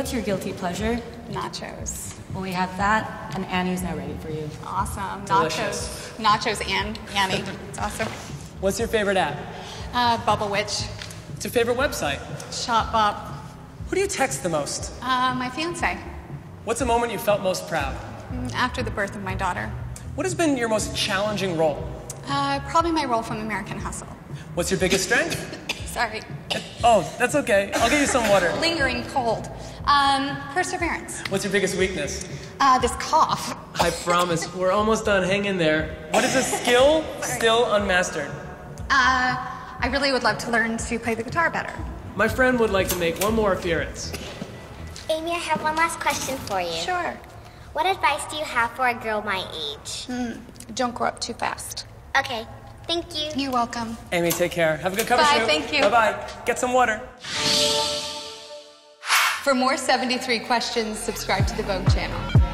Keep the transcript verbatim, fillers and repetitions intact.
what's your guilty pleasure? Nachos. Well, we have that, and Annie's now ready for you. Awesome. Delicious. Nachos. Nachos and Annie. It's awesome. What's your favorite app? Uh, Bubble Witch. What's your favorite website? Shopbop. Who do you text the most? Uh, my fiance. What's a moment you felt most proud? Mm, After the birth of my daughter. What has been your most challenging role? Uh, probably my role from American Hustle. What's your biggest strength? Sorry. Oh, that's okay. I'll get you some water. Lingering cold. Um, perseverance. What's your biggest weakness? Uh, this cough. I promise, we're almost done. Hang in there. What is a skill still unmastered? Uh, I really would love to learn to play the guitar better. My friend would like to make one more appearance. Amy, I have one last question for you. Sure. What advice do you have for a girl my age? Mm, don't grow up too fast. Okay, thank you. You're welcome. Amy, take care. Have a good cover Bye, shoot. thank you. Bye-bye. Get some water. For more seventy-three questions, subscribe to the Vogue channel.